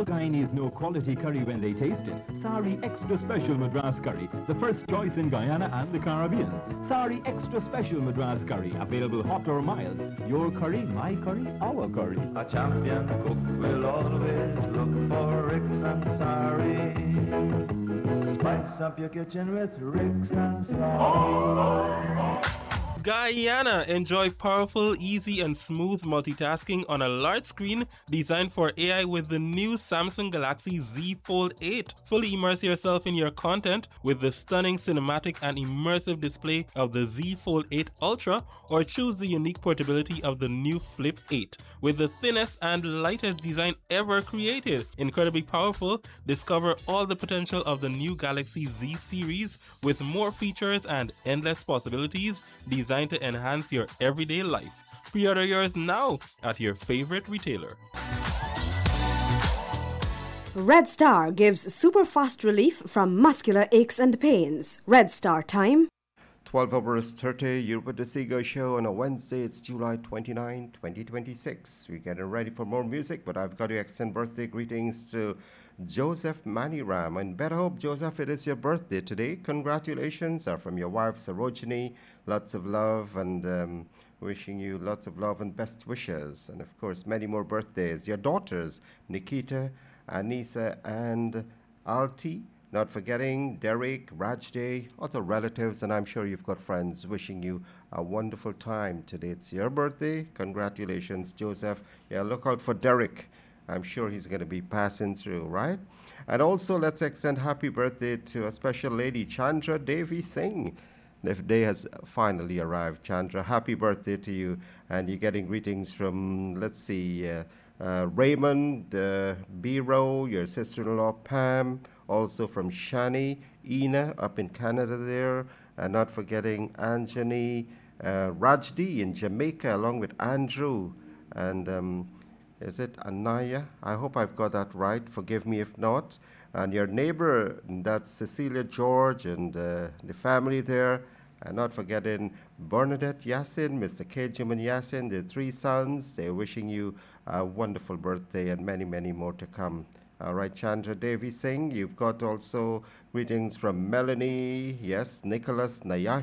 all Guyanese know quality curry when they taste it. Sari Extra Special Madras Curry, the first choice in Guyana and the Caribbean. Sari Extra Special Madras Curry, available hot or mild. Your curry, my curry, our curry. A champion cook will always look for Ricks and Sari. Spice up your kitchen with Ricks and Sari. Guyana, enjoy powerful, easy, and smooth multitasking on a large screen designed for AI with the new Samsung Galaxy Z Fold 8. Fully immerse yourself in your content with the stunning cinematic and immersive display of the Z Fold 8 Ultra, or choose the unique portability of the new Flip 8 with the thinnest and lightest design ever created. Incredibly powerful, discover all the potential of the new Galaxy Z series with more features and endless possibilities designed to enhance your everyday life. Pre-order yours now at your favorite retailer. Red Star gives super fast relief from muscular aches and pains. Red Star time. 12 hours 30, you're with the Seagull Show on a Wednesday. It's July 29, 2026. We're getting ready for more music, but I've got to extend birthday greetings to Joseph Maniram. And better hope, Joseph, it is your birthday today. Congratulations are from your wife, Sarojini. Lots of love and wishing you lots of love and best wishes. And, of course, many more birthdays. Your daughters, Nikita, Anisa, and Alti. Not forgetting Derek, Rajday, other relatives, and I'm sure you've got friends wishing you a wonderful time today. It's your birthday. Congratulations, Joseph. Yeah, look out for Derek. I'm sure he's going to be passing through, right? And also, let's extend happy birthday to a special lady, Chandra Devi Singh. The day has finally arrived, Chandra. Happy birthday to you. And you're getting greetings from, let's see, Raymond, Biro, your sister-in-law, Pam, also from Shani, Ina up in Canada there, and not forgetting Anjani, Rajdi in Jamaica, along with Andrew, and is it Anaya? I hope I've got that right. Forgive me if not. And your neighbor, that's Cecilia George and the family there. And not forgetting Bernadette Yassin, Mr. K. Juman Yassin, the three sons. They're wishing you a wonderful birthday and many, many more to come. All right, Chandra Devi Singh, you've got also greetings from Melanie, yes, Nicholas, Nayash.